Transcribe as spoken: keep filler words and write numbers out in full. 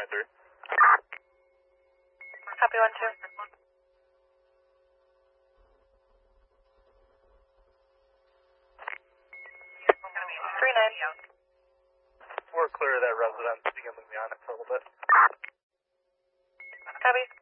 twenty-three. Copy one two. Three nine. We're clear of that residence. You can leave me on it for a little bit. Copy.